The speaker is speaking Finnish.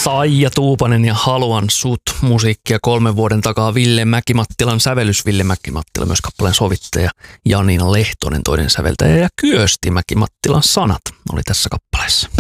Saija Tuupanen ja Haluan sut musiikkia 3 vuoden takaa Ville Mäki-Mattilan sävellys. Ville Mäki-Mattila myös kappaleen sovittaja, Janina Lehtonen toinen säveltäjä ja Kyösti Mäki-Mattilan sanat oli tässä kappaleessa.